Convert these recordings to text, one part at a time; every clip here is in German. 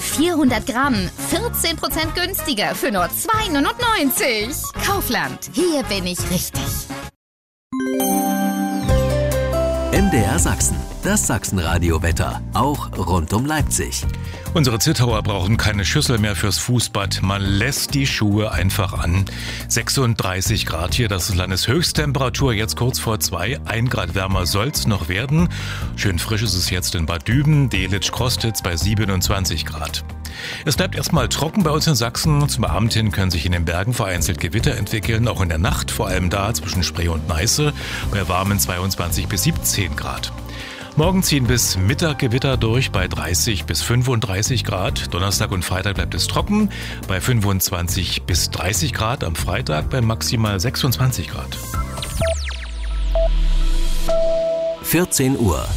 400 Gramm, 14% günstiger für nur 2,99 €. Kaufland, hier bin ich richtig. MDR Sachsen, das Sachsenradio-Wetter, auch rund um Leipzig. Unsere Zittauer brauchen keine Schüssel mehr fürs Fußbad. Man lässt die Schuhe einfach an. 36 Grad hier, das ist Landeshöchsttemperatur, jetzt kurz vor 2. 1 Grad wärmer soll's noch werden. Schön frisch ist es jetzt in Bad Düben, Delitzsch-Krostitz bei 27 Grad. Es bleibt erstmal trocken bei uns in Sachsen. Zum Abend hin können sich in den Bergen vereinzelt Gewitter entwickeln, auch in der Nacht, vor allem da zwischen Spree und Neiße, bei warmen 22 bis 17 Grad. Morgen ziehen bis Mittag Gewitter durch bei 30 bis 35 Grad. Donnerstag und Freitag bleibt es trocken bei 25 bis 30 Grad. Am Freitag bei maximal 26 Grad. 14 Uhr.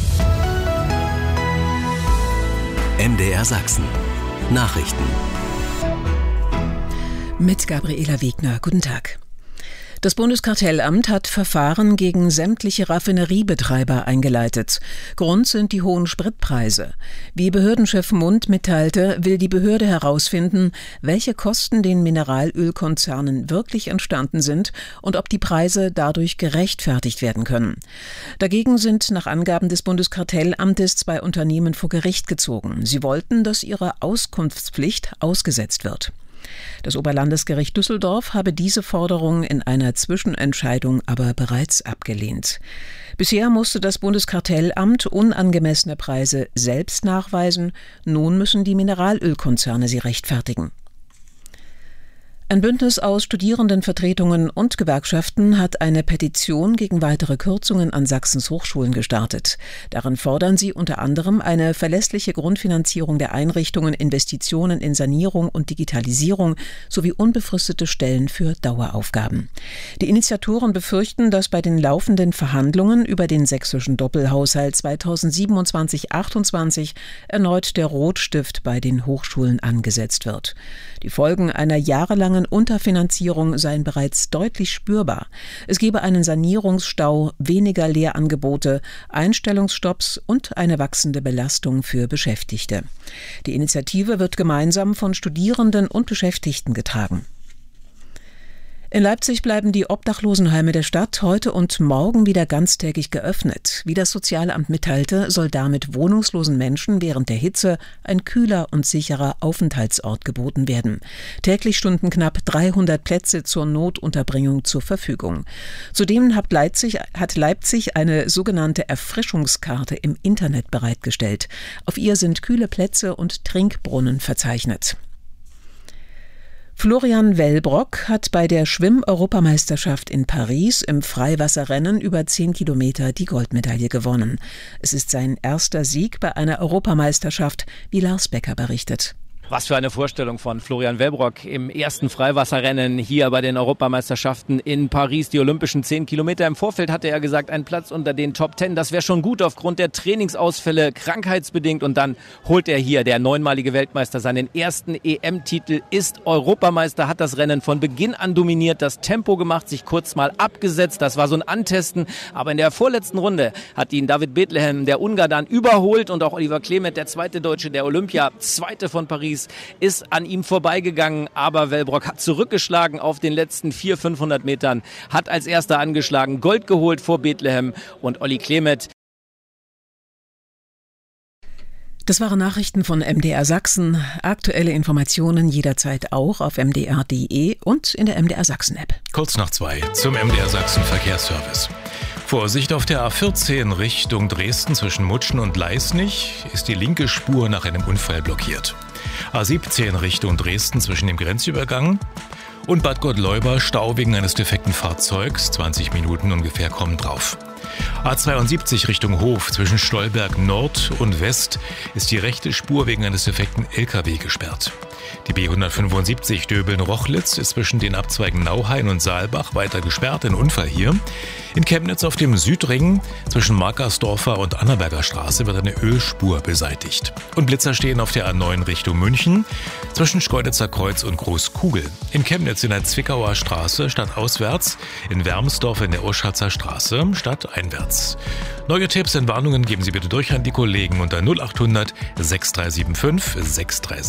MDR Sachsen. Nachrichten. Mit Gabriela Wegner. Guten Tag. Das Bundeskartellamt hat Verfahren gegen sämtliche Raffineriebetreiber eingeleitet. Grund sind die hohen Spritpreise. Wie Behördenchef Mund mitteilte, will die Behörde herausfinden, welche Kosten den Mineralölkonzernen wirklich entstanden sind und ob die Preise dadurch gerechtfertigt werden können. Dagegen sind nach Angaben des Bundeskartellamtes 2 Unternehmen vor Gericht gezogen. Sie wollten, dass ihre Auskunftspflicht ausgesetzt wird. Das Oberlandesgericht Düsseldorf habe diese Forderung in einer Zwischenentscheidung aber bereits abgelehnt. Bisher musste das Bundeskartellamt unangemessene Preise selbst nachweisen. Nun müssen die Mineralölkonzerne sie rechtfertigen. Ein Bündnis aus Studierendenvertretungen und Gewerkschaften hat eine Petition gegen weitere Kürzungen an Sachsens Hochschulen gestartet. Darin fordern sie unter anderem eine verlässliche Grundfinanzierung der Einrichtungen, Investitionen in Sanierung und Digitalisierung sowie unbefristete Stellen für Daueraufgaben. Die Initiatoren befürchten, dass bei den laufenden Verhandlungen über den sächsischen Doppelhaushalt 2027/28 erneut der Rotstift bei den Hochschulen angesetzt wird. Die Folgen einer jahrelangen Unterfinanzierung seien bereits deutlich spürbar. Es gebe einen Sanierungsstau, weniger Lehrangebote, Einstellungsstopps und eine wachsende Belastung für Beschäftigte. Die Initiative wird gemeinsam von Studierenden und Beschäftigten getragen. In Leipzig bleiben die Obdachlosenheime der Stadt heute und morgen wieder ganztägig geöffnet. Wie das Sozialamt mitteilte, soll damit wohnungslosen Menschen während der Hitze ein kühler und sicherer Aufenthaltsort geboten werden. Täglich stunden knapp 300 Plätze zur Notunterbringung zur Verfügung. Zudem hat Leipzig eine sogenannte Erfrischungskarte im Internet bereitgestellt. Auf ihr sind kühle Plätze und Trinkbrunnen verzeichnet. Florian Wellbrock hat bei der Schwimm-Europameisterschaft in Paris im Freiwasserrennen über 10 Kilometer die Goldmedaille gewonnen. Es ist sein erster Sieg bei einer Europameisterschaft, wie Lars Becker berichtet. Was für eine Vorstellung von Florian Wellbrock im ersten Freiwasserrennen hier bei den Europameisterschaften in Paris. Die olympischen 10 Kilometer. Im Vorfeld hatte er gesagt, ein Platz unter den Top 10. Das wäre schon gut aufgrund der Trainingsausfälle, krankheitsbedingt. Und dann holt er hier, der 9-malige Weltmeister, seinen ersten EM-Titel, ist Europameister, hat das Rennen von Beginn an dominiert, das Tempo gemacht, sich kurz mal abgesetzt. Das war so ein Antesten. Aber in der vorletzten Runde hat ihn David Bethlehem, der Ungar, dann überholt. Und auch Oliver Klemet, der zweite Deutsche der Olympia, zweite von Paris, ist an ihm vorbeigegangen, aber Wellbrock hat zurückgeschlagen auf den letzten 400-500 Metern, hat als erster angeschlagen, Gold geholt vor Bethlehem und Olli Klemet. Das waren Nachrichten von MDR Sachsen. Aktuelle Informationen jederzeit auch auf mdr.de und in der MDR Sachsen App. Kurz nach 2 zum MDR Sachsen Verkehrsservice. Vorsicht, auf der A14 Richtung Dresden zwischen Mutschen und Leisnig ist die linke Spur nach einem Unfall blockiert. A17 Richtung Dresden zwischen dem Grenzübergang und Bad Gottleuba Stau wegen eines defekten Fahrzeugs. 20 Minuten ungefähr kommen drauf. A72 Richtung Hof zwischen Stolberg Nord und West ist die rechte Spur wegen eines defekten LKW gesperrt. Die B175 Döbeln-Rochlitz ist zwischen den Abzweigen Nauhain und Saalbach weiter gesperrt. Ein Unfall hier. In Chemnitz auf dem Südring zwischen Markersdorfer und Annaberger Straße wird eine Ölspur beseitigt. Und Blitzer stehen auf der A9 Richtung München zwischen Schkeuditzer Kreuz und Großkugel. In Chemnitz in der Zwickauer Straße stadtauswärts, in Wermsdorf in der Urschatzer Straße stadteinwärts. Neue Tipps und Warnungen geben Sie bitte durch an die Kollegen unter 0800 6375 636.